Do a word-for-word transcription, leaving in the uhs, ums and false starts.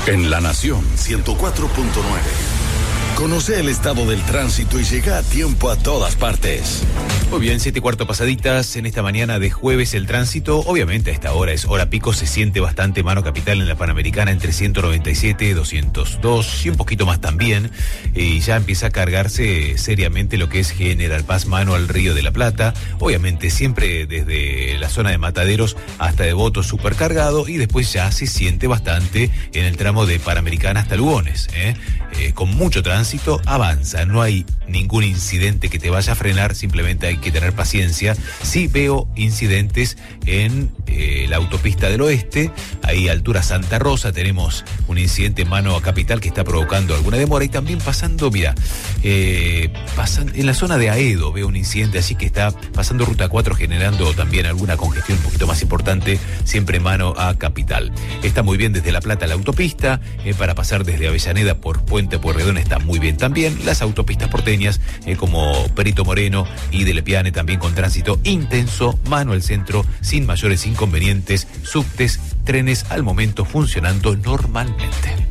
En La Nación ciento cuatro punto nueve. Conoce el estado del tránsito y llega a tiempo a todas partes. Muy bien, siete y cuarto pasaditas en esta mañana de jueves. El tránsito, obviamente a esta hora es hora pico, se siente bastante mano capital en la Panamericana entre ciento noventa y siete, doscientos dos y un poquito más también. Y ya empieza a cargarse seriamente lo que es General Paz mano al Río de la Plata. Obviamente siempre desde la zona de Mataderos hasta Devoto supercargado, y después ya se siente bastante en el tramo de Panamericana hasta Lugones, ¿eh? Eh, con mucho tránsito, avanza, no hay ningún incidente que te vaya a frenar, simplemente hay que tener paciencia. Sí veo incidentes en eh, la autopista del oeste, ahí altura Santa Rosa, tenemos un incidente mano a capital que está provocando alguna demora, y también pasando, mira, eh, pasan, en la zona de Aedo veo un incidente así que está pasando ruta cuatro, generando también alguna congestión un poquito más importante, siempre mano a capital. Está muy bien desde La Plata la autopista, eh, para pasar desde Avellaneda por Puente Pueyrredón está muy bien también. Las autopistas porteñas eh, como Perito Moreno y de Lepiane también con tránsito intenso, mano al centro sin mayores inconvenientes, subtes, trenes al momento funcionando normalmente.